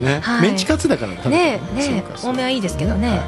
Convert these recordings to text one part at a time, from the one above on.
ね、 はい、 メンチカツだから食べてるね多めはいいですけどね。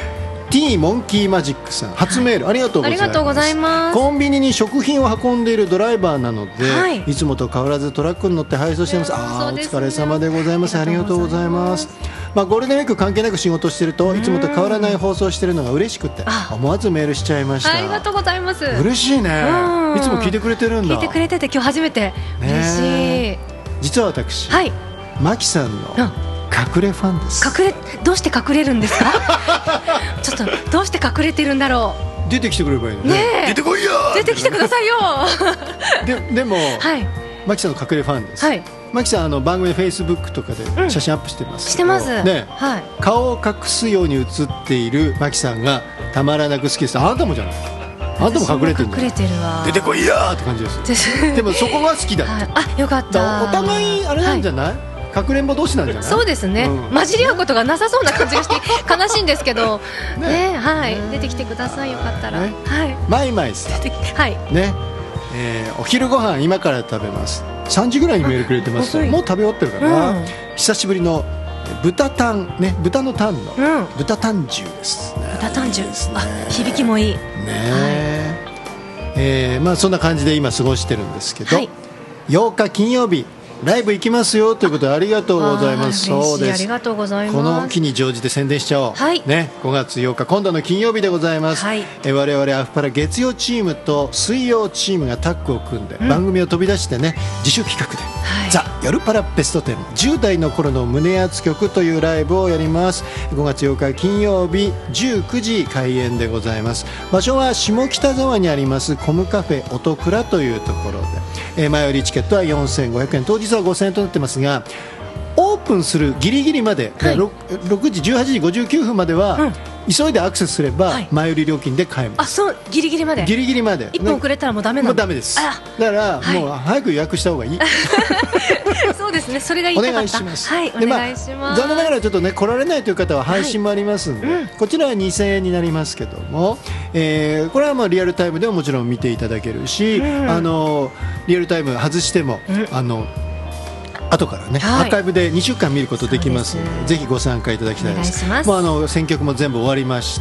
T モンキーマジックさん初メール、ありがとうございます。 ありがとうございます。 コンビニに食品を運んでいるドライバーなので、 はい、 いつもと変わらずトラックに乗って配送しています。あ、お疲れ様でございます。ありがとうございます。ゴールデンウィーク関係なく仕事してるといつもと変わらない放送してるのが嬉しくて思わずメールしちゃいました。 ありがとうございます。 嬉しいね。いつも聞いてくれてるんだ。 聞いてくれてて今日初めて嬉しい。 実は私、 はい、 マキさんの隠れファンです。 どうして隠れるんですか？ちょっとどうして隠れてるんだろう。出てきてくれればいいのね。出てこいよ。 出てきてくださいよ。 でも、 はい、 マキさんの隠れファンです。はい、マキさん番組でフェイスブックとかで写真アップしてます。 してます。 ね、 はい、 顔を隠すように写っているマキさんがたまらなく好きです。あなたもじゃない。あなたも隠れてるんだ。 隠れてるわ。 出てこいよって感じです。でもそこが好きだって。 あ、よかった。 お互いあれなんじゃない？かくれんぼ同士なんじゃない？ そうですね、混じり合うことがなさそうな感じがして悲しいんですけどね。はい、出てきてください、よかったら。はい、 マイマイさん、 はいね、お昼ご飯今から食べます。3時ぐらいにメールくれてます。もう食べ終わってるからな。久しぶりの豚タンね、豚のタンの豚タン重ですね。 豚タン重、あ、響きもいいね。そんな感じで今過ごしてるんですけど、8日金曜日ライブ行きますよということでありがとうございます。そうです。 ありがとうございます。 この機に乗じて宣伝しちゃおう。ね、5月8日今度の金曜日でございます。我々アフパラ月曜チームと水曜チームがタッグを組んで番組を飛び出してね、自主企画でザ・夜パラベスト10 10代の頃の胸熱曲というライブをやります。5月8日金曜日19時開演でございます。場所は下北沢にありますコムカフェ音倉というところで、前売りチケットは4500円、当日は5000円となってますが、オープンするギリギリまで、6時18時59分までは、急いでアクセスすれば前売り料金で買えます。 あ、そう、ギリギリまで。 ギリギリまで。 1分遅れたらもうダメなの？ もうダメです。だからもう早く予約した方がいい。 そうですね、それが言いたかった。 お願いします。 はい、お願いします。 残念ながらちょっとね来られないという方は配信もありますので、こちらは2000円になりますけども、これはリアルタイムでももちろん見ていただけるし、リアルタイム外しても後からね、アーカイブで2週間見ることできますので、ぜひご参加いただきたいです。もう選曲も全部終わりまして、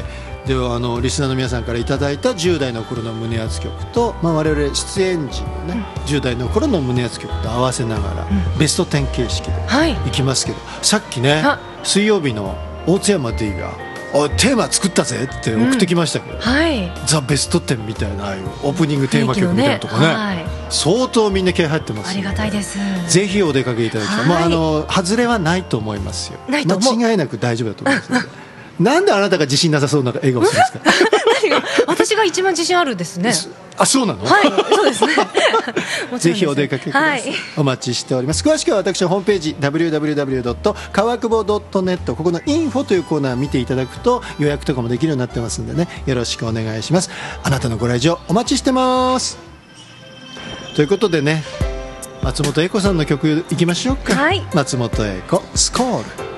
ではリスナーの皆さんからいただいた10代の頃の胸熱曲と、我々出演時のね、10代の頃の胸熱曲と合わせながら、ベスト10形式でいきますけど、さっきね水曜日の大津山 D がテーマ作ったぜって送ってきましたけど、ザ・ベスト10みたいな、ああいうオープニングテーマ曲みたいなとかね、相当みんな気合入ってます。 ありがたいです。 ぜひお出かけいただきたい。外れはないと思いますよ。間違いなく大丈夫だと思いますので。なんであなたが自信なさそうな笑顔するんですか？ 私が一番自信あるですね。 あ、そうなの？ はい、そうですね。 ぜひお出かけください。お待ちしております。詳しくは私のホームページ www. 川久保 .net、 ここのインフォというコーナー見ていただくと予約とかもできるようになってますんでね、よろしくお願いします。あなたのご来場お待ちしてます。ということでね、松本英子さんの曲いきましょうか。松本英子スコール。